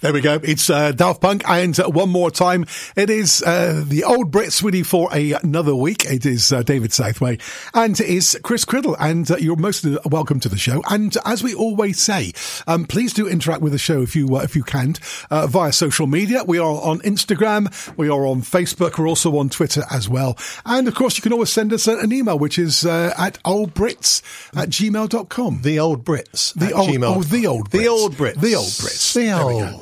There we go. It's Daft Punk, and one more time, it is the old Brits with you for another week. It is David Southway, and it is Chris Criddle, and you're most welcome to the show. And as we always say, please do interact with the show if you can via social media. We are on Instagram, we are on Facebook, we're also on Twitter as well. And of course, you can always send us an email, which is at oldbrits@gmail.com. The Old Brits. The old Brits. The Old Brits. The Old Brits. The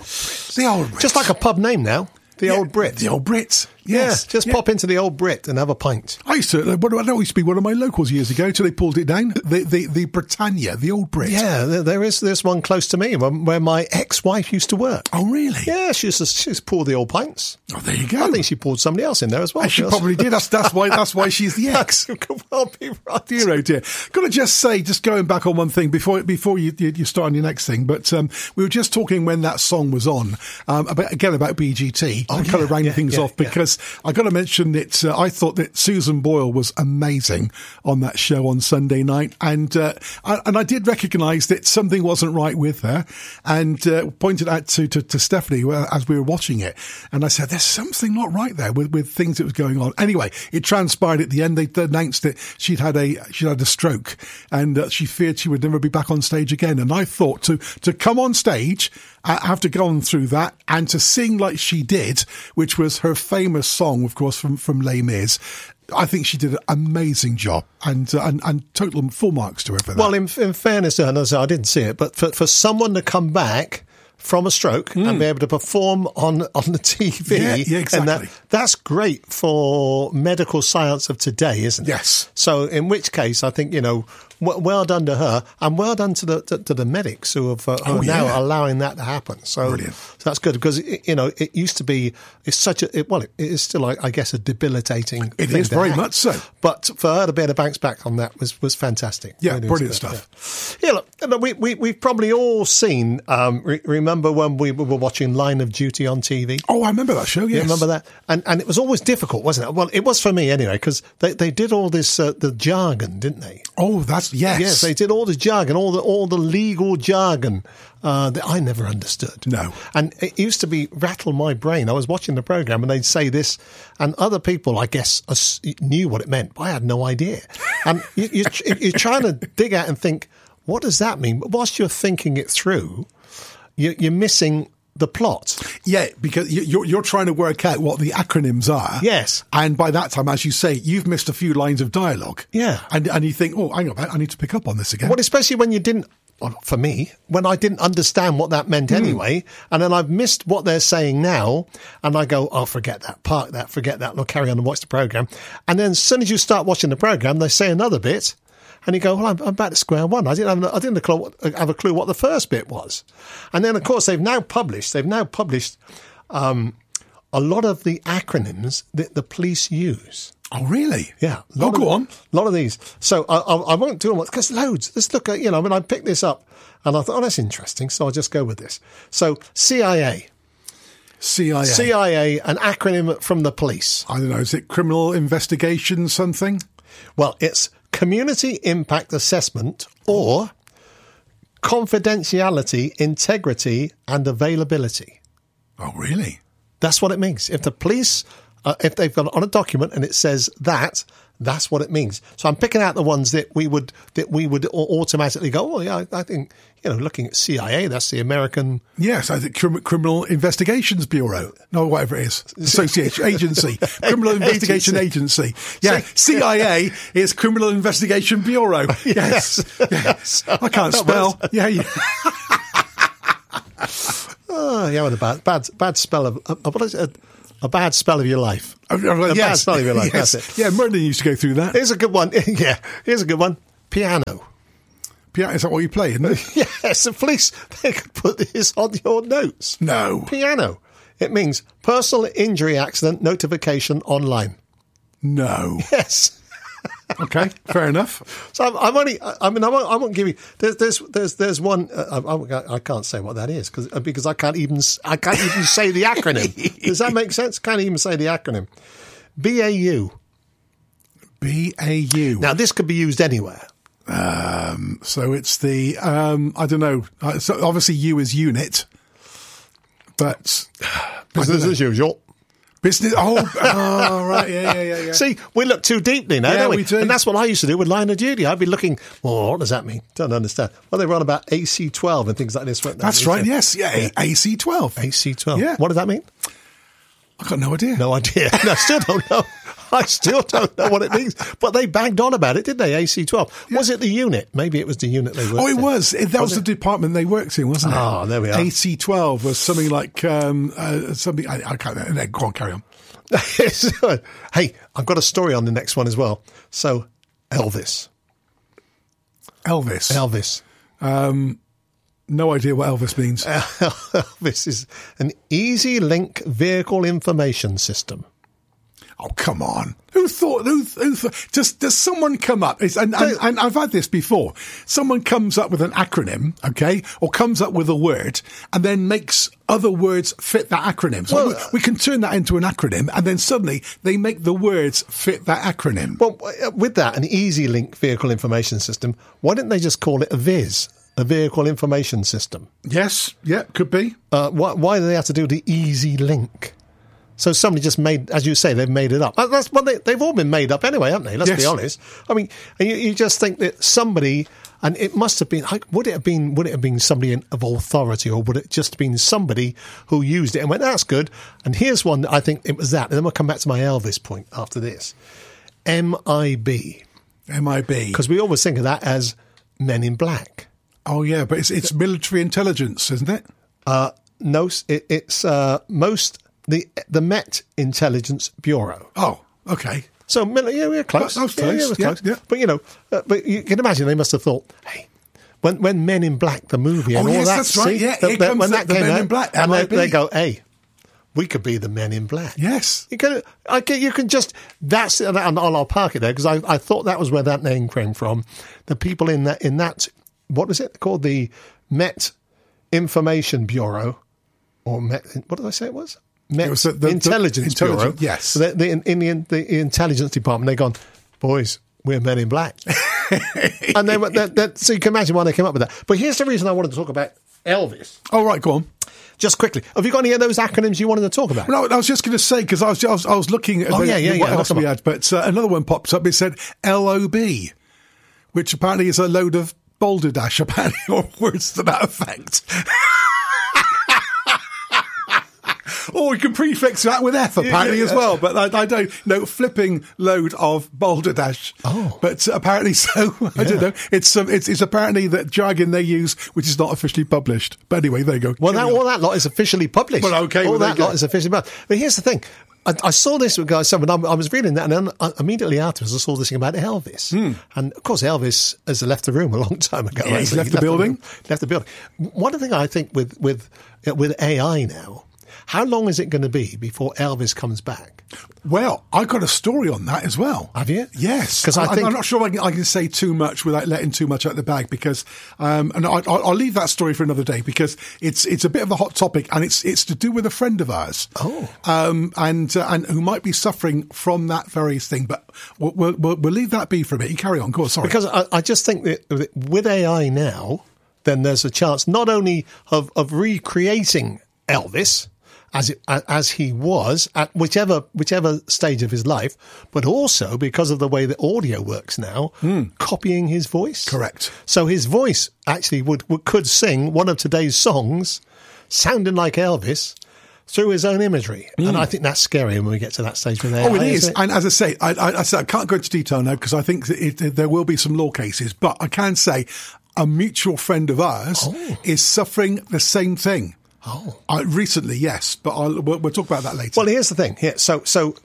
Old Brits. Just like a pub name now. The Old Brits. The Old Brits. Yes. Yeah, just pop into the Old Brit and have a pint. I used to be one of my locals years ago till they pulled it down. The Britannia, the Old Brit. Yeah, there's one close to me where my ex-wife used to work. Oh, really? Yeah, she's poured the old pints. Oh, there you go. I think she poured somebody else in there as well. She probably did. That's why she's the ex. That could well be right. Dear, oh dear. Got to just say, just going back on one thing before you start on your next thing, but we were just talking when that song was on, about BGT, and kind of round things off, because I got to mention that I thought that Susan Boyle was amazing on that show on Sunday night, and I did recognise that something wasn't right with her, and pointed out to Stephanie as we were watching it, and I said, there's something not right there with things that was going on. Anyway, it transpired at the end. They announced that she'd had a stroke, and she feared she would never be back on stage again. And I thought to come on stage after going through that and to sing like she did, which was her famous song, of course, from Les Mis, I think she did an amazing job, and total full marks to her for that. Well, in fairness to her, I didn't see it, but for someone to come back from a stroke and be able to perform on the TV. Yeah, exactly. And that's great for medical science of today, isn't it? Yes. So in which case, I think, well done to her, and well done to the medics who are now allowing that to happen. So, brilliant. So that's good, because it used to be, it is still, I guess, a debilitating. It is very much so. But for her to be able to bounce back on that was fantastic. Yeah, really brilliant stuff. Yeah, look, we've probably all seen. Remember when we were watching Line of Duty on TV? Oh, I remember that show. Yes, you remember that? And it was always difficult, wasn't it? Well, it was for me anyway, because they did all this the jargon, didn't they? Oh, yes, they did all the jargon, all the legal jargon that I never understood. No, and it used to rattle my brain. I was watching the program and they'd say this, and other people, I guess, knew what it meant, but I had no idea. And you're trying to dig out and think, what does that mean? But whilst you're thinking it through, you're missing the plot. Yeah, because you're trying to work out what the acronyms are. Yes. And by that time, as you say, you've missed a few lines of dialogue. Yeah. And you think, oh, hang on, I need to pick up on this again. Well, especially when you didn't, well, for me, when I didn't understand what that meant anyway, and then I've missed what they're saying now, and I go, oh, forget that, park that, forget that, and I'll carry on and watch the programme. And then as soon as you start watching the programme, they say another bit, and you go, well, I'm back to square one. I didn't have a clue what the first bit was. And then, of course, they've now published a lot of the acronyms that the police use. Oh, really? Yeah. Go on. A lot of these. So I won't do them, because loads. Let's look at, I picked this up and I thought, oh, that's interesting. So I'll just go with this. So CIA, an acronym from the police. I don't know. Is it criminal investigation something? Well, it's Community Impact Assessment, or Confidentiality, Integrity and Availability. Oh, really? That's what it means. If the police, if they've got it on a document and it says that, that's what it means. So I'm picking out the ones that we would automatically go, oh, yeah, I think, looking at CIA, that's the American. Yes, I think Criminal Investigations Bureau. No, whatever it is. Association, agency. Criminal Investigation Agency. Yeah, CIA is Criminal Investigation Bureau. Yes. Yes. I can't spell. Yeah. Oh, yeah, with a bad spell of, what is it? A bad spell of your life. Bad spell of your life, yes. That's it. Yeah, Merlin used to go through that. Here's a good one. Yeah, here's a good one. Piano. Piano, is that what you play, isn't it? Yes, the police, they could put this on your notes. No. Piano. It means personal injury accident notification online. No. Yes. Okay, fair enough. So I won't give you. There's one. I can't say what that is because I can't even say the acronym. Does that make sense? Can't even say the acronym. BAU. BAU. Now this could be used anywhere. So it's the I don't know. So obviously, U is unit. But Business as usual. business. Right. Yeah. See, we look too deeply now, don't we? We do. And that's what I used to do with Line of Duty. I'd be looking, well, what does that mean? Don't understand. Well, they were on about AC-12 and things like this, weren't they? That's right. Yes. Yeah. AC-12. AC-12. Yeah. What does that mean? I got no idea. No idea. No, I still don't know. I still don't know what it means. But they banged on about it, didn't they? AC-12. Yeah. Was it the unit? Maybe it was the unit they worked in. Oh, it was. That was the department they worked in, wasn't it? Oh, there we are. AC-12 was something like something. I can't remember. Go on, carry on. Hey, I've got a story on the next one as well. So, Elvis. No idea what Elvis means. Elvis is an Easy Link vehicle information system. Oh, come on. Who thought? Does someone come up? And I've had this before. Someone comes up with an acronym, okay, or comes up with a word and then makes other words fit that acronym. So we can turn that into an acronym and then suddenly they make the words fit that acronym. Well, with that, an Easy Link vehicle information system, why didn't they just call it a VIS? A vehicle information system. Yes, yeah, could be. Why do they have to do the Easy Link? So somebody just made, as you say, they've made it up. That's they've all been made up anyway, haven't they? Let's be honest. I mean, you just think that somebody, and it must have been. Would it have been somebody of authority, or would it just have been somebody who used it and went, "That's good"? And here's one that I think it was that. And then we'll come back to my Elvis point after this. MIB, because we always think of that as Men in Black. Oh yeah, but it's military intelligence, isn't it? No, it's the Met Intelligence Bureau. Oh, okay. So we're close. That was close. Yeah, close. Yeah. But but you can imagine they must have thought, hey, when Men in Black the movie and all that, that's right. Yeah, here comes when that the came Men out, in Black, and they go, hey, we could be the Men in Black. Yes. You can just, that's, and I'll park it there because I thought that was where that name came from. The people in that, what was it called? The Met Information Bureau, or Met, what did I say it was? Met it was the Intelligence Bureau. Yes. So in the intelligence department, they've gone, boys, we're Men in Black. And so you can imagine why they came up with that. But here's the reason I wanted to talk about Elvis. Oh, right, go on. Just quickly, have you got any of those acronyms you wanted to talk about? No, I was just going to say, because I was looking at what else we had, but another one popped up. It said LOB, which apparently is a load of balderdash, apparently, or words to that effect. Or we can prefix that with F, apparently, as well. But I don't know, flipping load of balderdash. Oh. But apparently so. I don't know. It's apparently that jargon they use, which is not officially published. But anyway, there you go. Well, all that lot is officially published. Well, okay. All that lot is officially published. But here's the thing. I saw this with guys, when I was reading that, and then immediately afterwards I saw this thing about Elvis. And of course, Elvis has left the room a long time ago. Yeah, he's left the building. Left the building. One thing I think with AI now, how long is it going to be before Elvis comes back? Well, I got a story on that as well. Have you? Yes. Because I'm not sure I can say too much without letting too much out the bag, because, and I'll leave that story for another day, because it's a bit of a hot topic, and it's to do with a friend of ours. Oh. And who might be suffering from that very thing, but we'll leave that be for a bit. You carry on. Go on, sorry. Because I just think that with AI now, then there's a chance not only of recreating Elvis as he was at whichever stage of his life, but also because of the way that audio works now, copying his voice. Correct. So his voice actually could sing one of today's songs, sounding like Elvis, through his own imagery. And I think that's scary when we get to that stage with AI. Oh, it is. And as I say, I can't go into detail now because I think there will be some law cases, but I can say a mutual friend of ours is suffering the same thing. Oh, recently, yes, but we'll talk about that later. Well, here's the thing. Yeah, so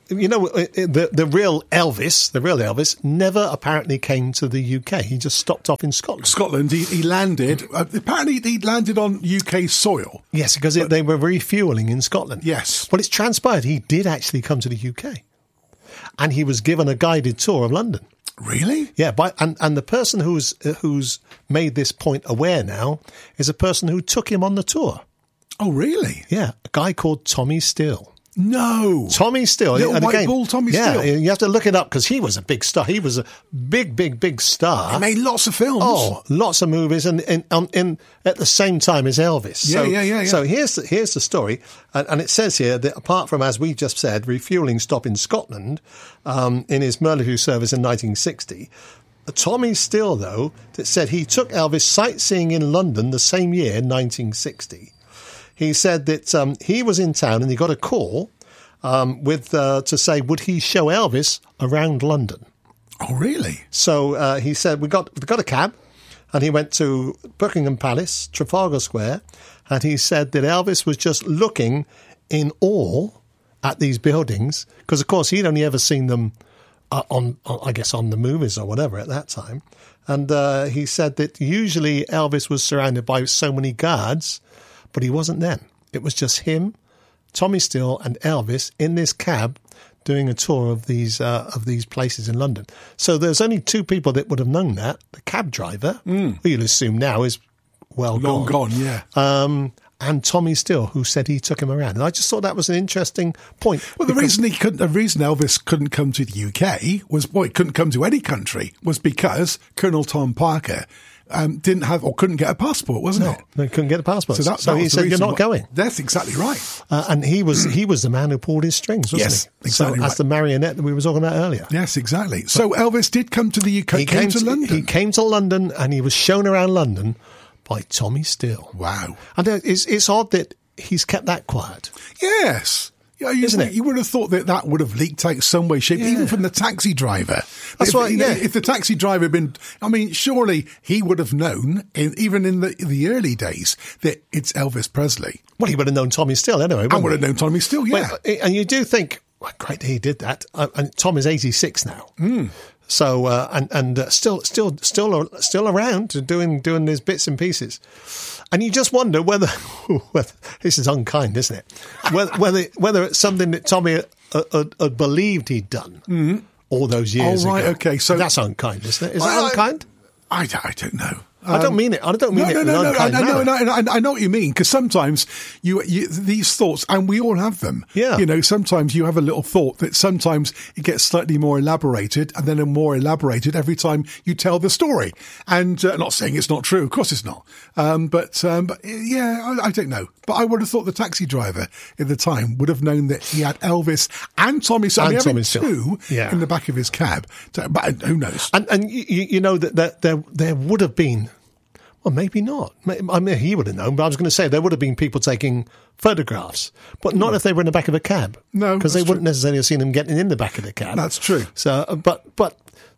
the real Elvis never apparently came to the UK. He just stopped off in Scotland. Scotland, he landed. Apparently, he landed on UK soil. Yes, because they were refueling in Scotland. Yes. Well, it's transpired he did actually come to the UK, and he was given a guided tour of London. Really? Yeah, and the person who's made this point aware now is a person who took him on the tour. Oh, really? Yeah, a guy called Tommy Steele. No. Tommy Steele. Little white ball Tommy Steele. Yeah, you have to look it up because he was a big star. He was a big star. He made lots of films. Oh, lots of movies and at the same time as Elvis. Yeah. So here's the story. And it says here that apart from, as we just said, refuelling stop in Scotland in his military service in 1960, Tommy Steele, though, that said he took Elvis sightseeing in London the same year, 1960. He said that he was in town and he got a call to say, would he show Elvis around London? Oh, really? So he said, we got a cab and he went to Buckingham Palace, Trafalgar Square, and he said that Elvis was just looking in awe at these buildings because, of course, he'd only ever seen them on the movies or whatever at that time. And he said that usually Elvis was surrounded by so many guards, but he wasn't then. It was just him, Tommy Steele, and Elvis in this cab doing a tour of these places in London. So there's only two people that would have known that: the cab driver, who you'll assume now is long gone, yeah, and Tommy Steele, who said he took him around. And I just thought that was an interesting point. Well, the reason Elvis couldn't come to the UK was, he couldn't come to any country, was because Colonel Tom Parker didn't have or couldn't get a passport, wasn't it? No, he couldn't get a passport. So he said, "You're not going." That's exactly right. And he was the man who pulled his strings, wasn't he? Exactly. So as the marionette that we were talking about earlier. Yes, exactly. So Elvis did come to the UK. He came to London. He came to London, and he was shown around London by Tommy Steele. Wow! And it's odd that he's kept that quiet. Yes. Yeah, isn't it? You would have thought that would have leaked out some way, shape, even from the taxi driver. That's right. If the taxi driver had been, surely he would have known, even in the early days, that it's Elvis Presley. Well, he would have known Tommy Steele anyway. I would have known Tommy Steele. Yeah. And you do think, well, great that he did that. And Tom is 86 now. So still around doing these bits and pieces. And you just wonder whether this is unkind, isn't it? Whether it's something that Tommy had believed he'd done all those years ago. Oh, right, okay. So that's unkind, isn't it? Is that unkind? I don't know. I don't mean it. I don't mean it. No. I know what you mean, because sometimes you these thoughts, and we all have them. Yeah. Sometimes you have a little thought that sometimes it gets slightly more elaborated, and then more elaborated every time you tell the story. And not saying it's not true, of course it's not. But yeah, I don't know. But I would have thought the taxi driver at the time would have known that he had Elvis and Tommy Steele two in the back of his cab. But who knows? And you know that there would have been. Well, maybe not. I mean, he would have known, but I was going to say there would have been people taking photographs, but not if they were in the back of a cab. No, because they wouldn't necessarily have seen him getting in the back of the cab. That's true. So, but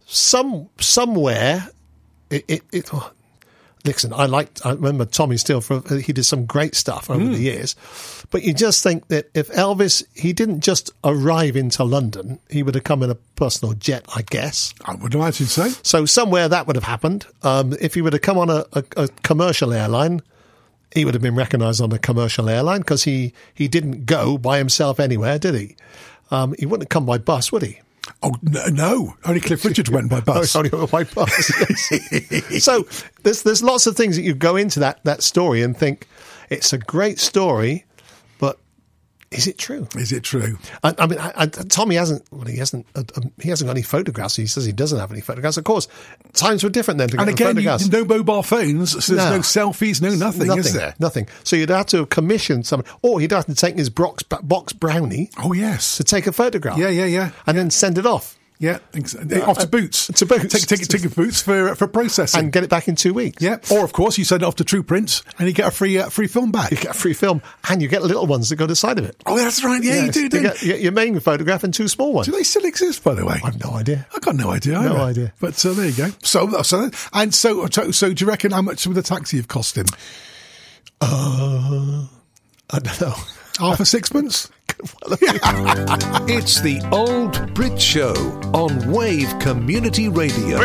somewhere it Listen, I remember Tommy Steele, he did some great stuff over the years, but you just think that if Elvis, he didn't just arrive into London, he would have come in a personal jet, I guess. I would imagine so. So somewhere that would have happened. If he would have come on a commercial airline, he would have been recognised on a commercial airline because he didn't go by himself anywhere, did he? He wouldn't have come by bus, would he? Oh, no. Only Cliff Richard went by bus. Oh, only by bus. So there's lots of things that you go into that story and think it's a great story, but is it true? Is it true? I mean, Tommy hasn't got any photographs. He says he doesn't have any photographs. Of course, times were different then. And again, no mobile phones, so there's no selfies, no nothing, is there? Nothing. So you'd have to commission someone, or he'd have to take his box brownie. Oh, yes. To take a photograph. Yeah. And then send it off. Yeah, off to Boots. To Boots. Take your Boots for processing. And get it back in 2 weeks. Yeah. Or, of course, you send it off to True Prints and you get a free film back. You get a free film and you get little ones that go to the side of it. Oh, that's right. Yeah, you do. You get your main photograph and two small ones. Do they still exist, by the way? I have no idea. I've got no idea either. No idea. But there you go. So do you reckon how much would the taxi have cost him? I don't know. Half a sixpence? It's the Old Brit Show on Wave Community Radio.